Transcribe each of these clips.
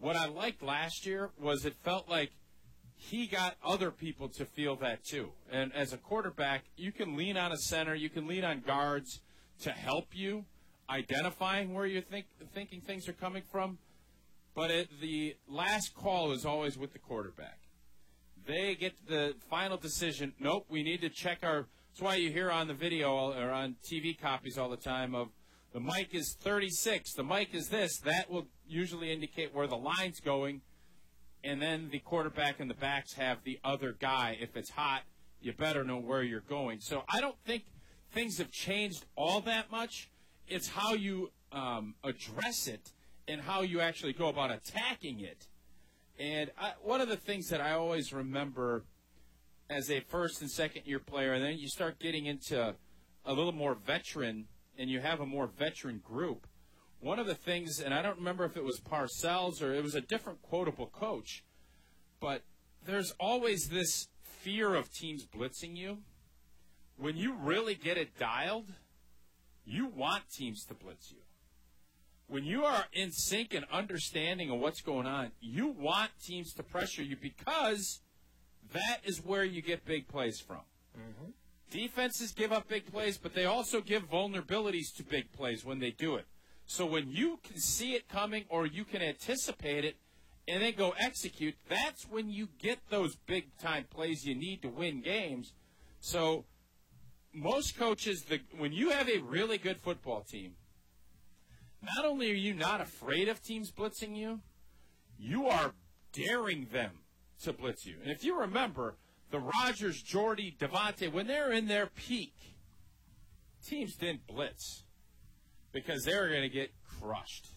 what I liked last year was it felt like he got other people to feel that too. And as a quarterback, you can lean on a center, you can lean on guards to help you identifying where you're thinking things are coming from. But the last call is always with the quarterback. They get the final decision. Nope, we need to check our. That's why you hear on the video or on TV copies all the time of the mic is 36, the mic is this. That will usually indicate where the line's going. And then the quarterback and the backs have the other guy. If it's hot, you better know where you're going. So I don't think things have changed all that much. It's how you address it and how you actually go about attacking it. And one of the things that I always remember as a first and second year player, and then you start getting into a little more veteran and you have a more veteran group, one of the things, and I don't remember if it was Parcells or it was a different quotable coach, but there's always this fear of teams blitzing you. When you really get it dialed, you want teams to blitz you. When you are in sync and understanding of what's going on, you want teams to pressure you because that is where you get big plays from. Mm-hmm. Defenses give up big plays, but they also give vulnerabilities to big plays when they do it. So when you can see it coming or you can anticipate it and then go execute, that's when you get those big-time plays you need to win games. So most coaches, when you have a really good football team, not only are you not afraid of teams blitzing you, you are daring them to blitz you. And if you remember, the Rodgers, Jordy, Devontae, when they're in their peak, teams didn't blitz because they were going to get crushed.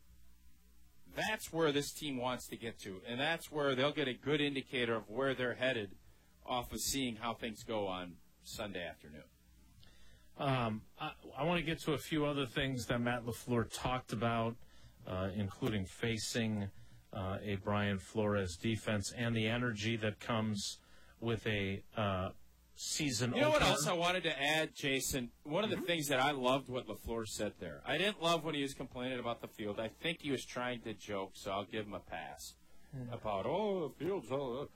That's where this team wants to get to, and that's where they'll get a good indicator of where they're headed off of seeing how things go on Sunday afternoon. I want to get to a few other things that Matt LaFleur talked about, including facing a Brian Flores defense and the energy that comes with a season opener. You know what else I wanted to add, Jason? One of the things that I loved what LaFleur said there. I didn't love when he was complaining about the field. I think he was trying to joke, so I'll give him a pass about, the field's all.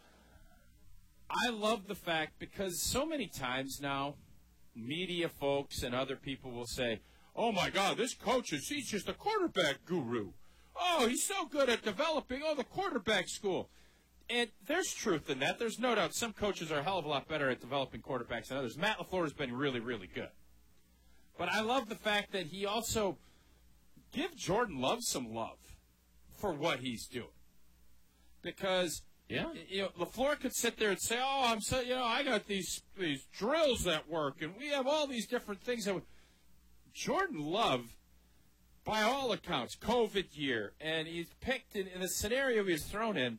I love the fact because so many times now, media folks and other people will say, oh, my God, this coach he's just a quarterback guru. Oh, he's so good at developing, the quarterback school. And there's truth in that. There's no doubt some coaches are a hell of a lot better at developing quarterbacks than others. Matt LaFleur has been really, really good. But I love the fact that he also give Jordan Love some love for what he's doing. Because LaFleur could sit there and say, I got these drills that work, and we have all these different things. Jordan Love, by all accounts, COVID year, and he's picked in the scenario he's thrown in,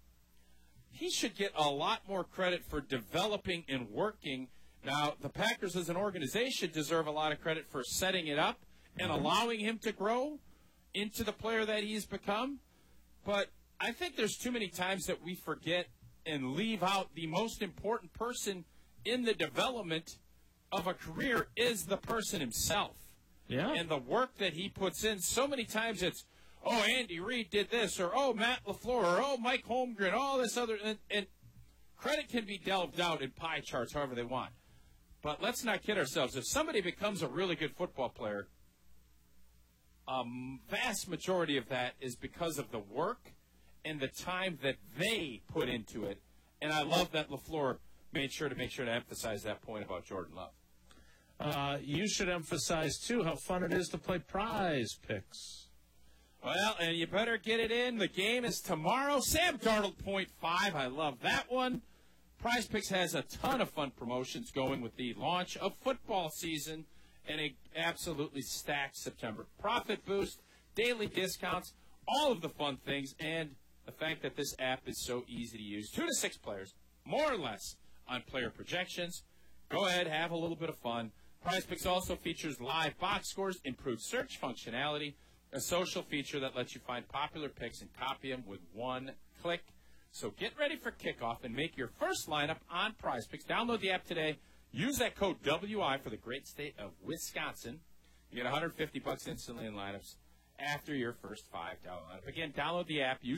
he should get a lot more credit for developing and working. Now, the Packers as an organization deserve a lot of credit for setting it up and allowing him to grow into the player that he's become. But I think there's too many times that we forget and leave out the most important person in the development of a career is the person himself. Yeah. And the work that he puts in. So many times it's, Andy Reid did this, or, Matt LaFleur, or, Mike Holmgren, all this other. And credit can be delved out in pie charts however they want. But let's not kid ourselves. If somebody becomes a really good football player, a vast majority of that is because of the work and the time that they put into it. And I love that LaFleur made sure to emphasize that point about Jordan Love. You should emphasize, too, how fun it is to play Prize Picks. Well, and you better get it in. The game is tomorrow. Sam Darnold, 0.5. I love that one. Prize Picks has a ton of fun promotions going with the launch of football season and an absolutely stacked September. Profit boost, daily discounts, all of the fun things, and the fact that this app is so easy to use. 2 to 6 players, more or less, on player projections. Go ahead, have a little bit of fun. Prize Picks also features live box scores, improved search functionality, a social feature that lets you find popular picks and copy them with one click. So get ready for kickoff and make your first lineup on Prize Picks. Download the app today. Use that code WI for the great state of Wisconsin. You get $150 instantly in lineups after your first $5 lineup. Again, download the app. Use